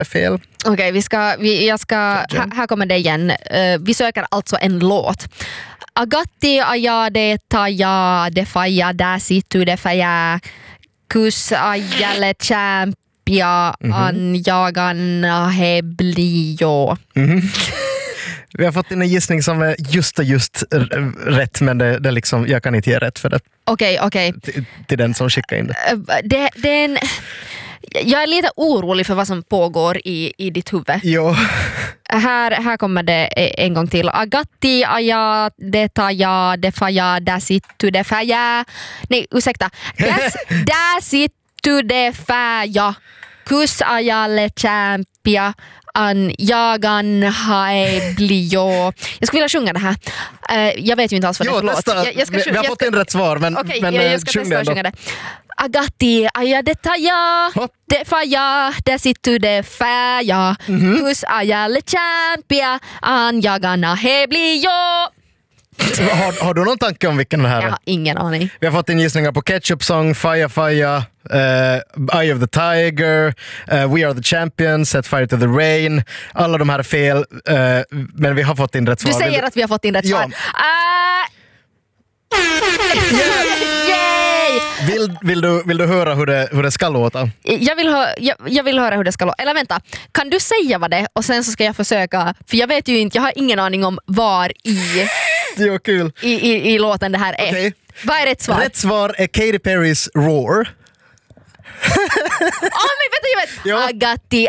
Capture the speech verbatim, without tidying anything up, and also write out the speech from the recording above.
fel. Okej, okay, vi ska, vi, jag ska, här, här kommer det igen. Uh, vi söker alltså en låt. Agatti ajade taja de faja dasitu de faja kus ajale champia an jagan heblio. Mhm. Vi har fått in en gissning som är just och just r- rätt, men det, det liksom, jag kan inte ge rätt för det. Okej, okay, okej. Okay. Till, till den som skickar in det. det, det är en, jag är lite orolig för vad som pågår i, i ditt huvud. Jo. Här, här kommer det en gång till. Agatti aja de taja de faja dasitu de faja. Nej, ursäkta. Das, dasitu de faja. Kus ajalle champia. An jagan haeblio. Jag skulle vilja sjunga det här. Uh, jag vet ju inte alls vad det är för låt. Jag, jag ska, vi, vi har jag fått ska, in rätt svar, men, okay, men jag, jag ska testa att sjunga det. Agatti aja de taja de faja dasitu de faja kus ajalle champia an jagan haeblio. Har, har du någon tanke om vilken det här är? Jag har ingen aning. Vi har fått in gissningar på Ketchup Song, Fire Fire, uh, Eye of the Tiger, uh, We Are the Champions, Set Fire to the Rain. Alla de här är fel, uh, men vi har fått in rätt svar. Du säger att vi har fått in rätt ja. svar. Uh... Yay! Vill, vill, du, vill du höra hur det, hur det ska låta? Jag vill, hö- jag, jag vill höra hur det ska låta. Eller vänta, kan du säga vad det är och sen så ska jag försöka, för jag vet ju inte, jag har ingen aning om var i Jo, kul. i, i, i låten det här är. Okay. Vad är rätt svar? Rätt svar är Katy Perrys Roar. Åh, oh, men vänta, jag vet! Ja. Agatti